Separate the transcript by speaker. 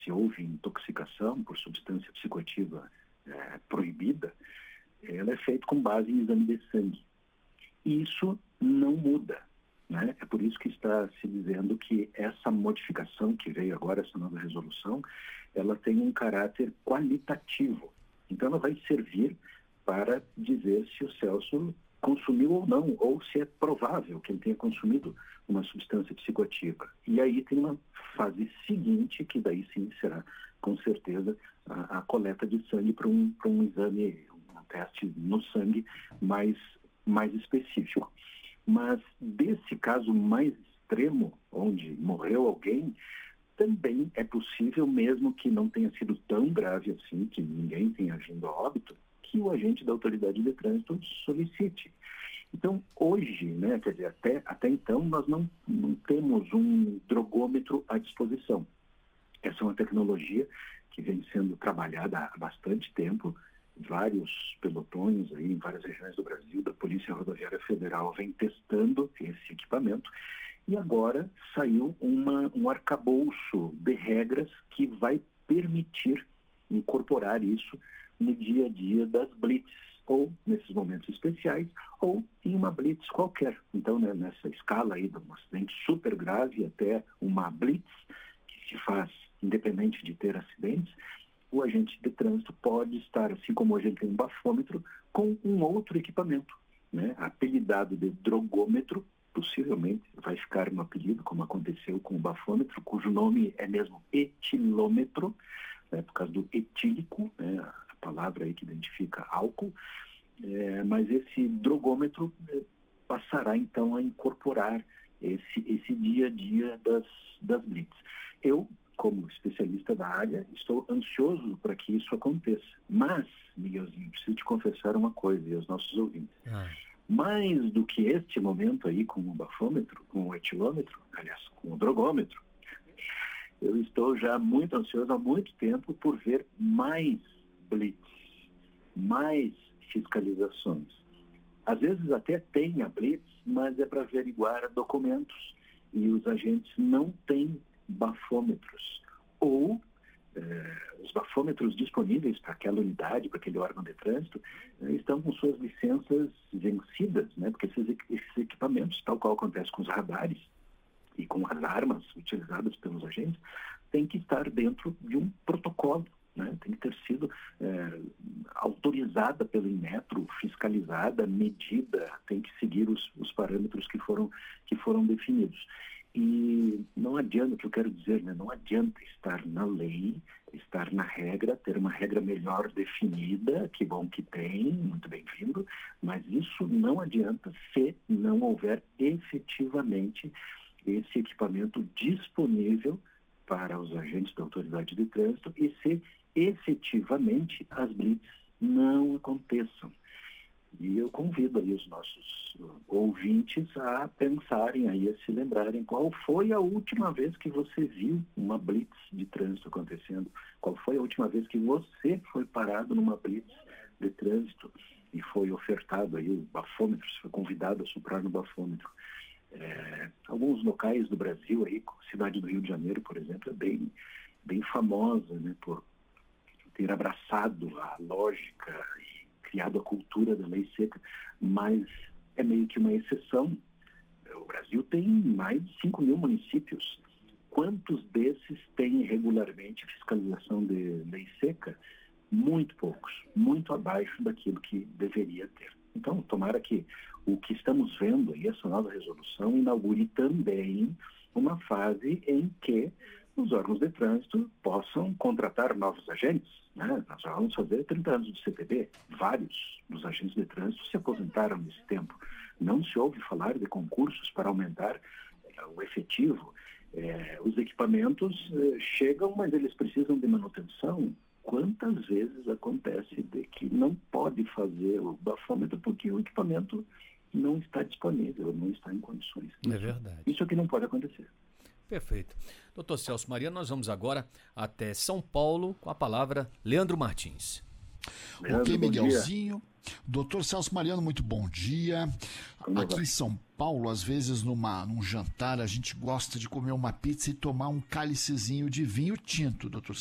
Speaker 1: se houve intoxicação por substância psicoativa proibida, ela é feita com base em exame de sangue. E isso não muda, né? É por isso que está se dizendo que essa modificação que veio agora, essa nova resolução, ela tem um caráter qualitativo. Então ela vai servir para dizer se o Celso consumiu ou não, ou se é provável que ele tenha consumido uma substância psicoativa. E aí tem uma fase seguinte, que daí sim será, com certeza, a coleta de sangue para um exame, um teste no sangue mais específico. Mas desse caso mais extremo, onde morreu alguém, também é possível, mesmo que não tenha sido tão grave assim, que ninguém tenha vindo a óbito, que o agente da autoridade de trânsito solicite. Então, hoje, né, quer dizer, até então, nós não temos um drogômetro à disposição. Essa é uma tecnologia que vem sendo trabalhada há bastante tempo. Vários pelotões aí em várias regiões do Brasil, da Polícia Rodoviária Federal, vem testando esse equipamento. E agora saiu um arcabouço de regras que vai permitir incorporar isso no dia a dia das blitz, ou nesses momentos especiais, ou em uma blitz qualquer. Então, né, nessa escala aí de um acidente super grave até uma blitz, que se faz independente de ter acidentes, o agente de trânsito pode estar, assim como hoje ele tem um bafômetro, com um outro equipamento, né, apelidado de drogômetro. Possivelmente vai ficar no apelido, como aconteceu com o bafômetro, cujo nome é mesmo etilômetro, né, por causa do etílico, né, a palavra aí que identifica álcool, mas esse drogômetro passará então a incorporar esse dia a dia das blitz. Eu, como especialista da área, estou ansioso para que isso aconteça, mas, Miguelzinho, preciso te confessar uma coisa, e aos nossos ouvintes. Mais do que este momento aí com o bafômetro, com o etilômetro, aliás, com o drogômetro, eu estou já muito ansioso há muito tempo por ver mais blitz, mais fiscalizações. Às vezes até tem a blitz, mas é para averiguar documentos e os agentes não têm bafômetros. Ou os bafômetros disponíveis para aquela unidade, para aquele órgão de trânsito, estão com suas licenças vencidas, né? Porque esses equipamentos, tal qual acontece com os radares e com as armas utilizadas pelos agentes, tem que estar dentro de um protocolo, né? Tem que ter sido autorizada pelo Inmetro, fiscalizada, medida, tem que seguir os parâmetros que foram definidos. E não adianta, o que eu quero dizer, né? Não adianta estar na lei, estar na regra, ter uma regra melhor definida, que bom que tem, muito bem-vindo, mas isso não adianta se não houver efetivamente esse equipamento disponível para os agentes da autoridade de trânsito e se efetivamente as blitz não aconteçam. E eu convido aí os nossos ouvintes a pensarem aí, a se lembrarem qual foi a última vez que você viu uma blitz de trânsito acontecendo, qual foi a última vez que você foi parado numa blitz de trânsito e foi ofertado aí o bafômetro, você foi convidado a soprar no bafômetro. Alguns locais do Brasil, aí, a cidade do Rio de Janeiro, por exemplo, é bem famosa, né, por ter abraçado a lógica e criado a cultura da lei seca, mas é meio que uma exceção. O Brasil tem mais de 5 mil municípios. Quantos desses têm regularmente fiscalização de lei seca? Muito poucos, muito abaixo daquilo que deveria ter. Então, tomara que o que estamos vendo aí, essa nova resolução, inaugure também uma fase em que os órgãos de trânsito possam contratar novos agentes, né? Nós já vamos fazer 30 anos de CTB, vários dos agentes de trânsito se aposentaram nesse tempo. Não se ouve falar de concursos para aumentar o efetivo. Os equipamentos chegam, mas eles precisam de manutenção. Quantas vezes acontece de que não pode fazer o bafômetro porque o equipamento não está disponível, não está em condições.
Speaker 2: É verdade.
Speaker 1: Isso é que não pode acontecer.
Speaker 2: Perfeito. Doutor Celso Mariano, nós vamos agora até São Paulo com a palavra Leandro Martins.
Speaker 3: Ok, Miguelzinho. Doutor Celso Mariano, muito bom dia. Aqui em São Paulo, às vezes num jantar, a gente gosta de comer uma pizza e tomar um cálicezinho de vinho tinto, doutor